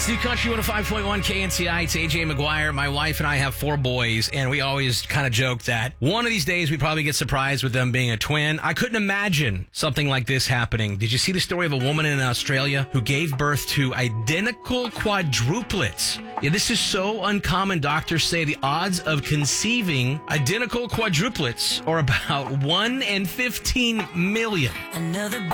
It's New Country 105.1 KNCI. It's AJ McGuire. My wife and I have 4 boys, and we always kind of joke that one of these days we probably get surprised with them being a twin. I couldn't imagine something like this happening. Did you see the story of a woman in Australia who gave birth to identical quadruplets? Yeah, this is so uncommon. Doctors say the odds of conceiving identical quadruplets are about 1 in 15 million. Another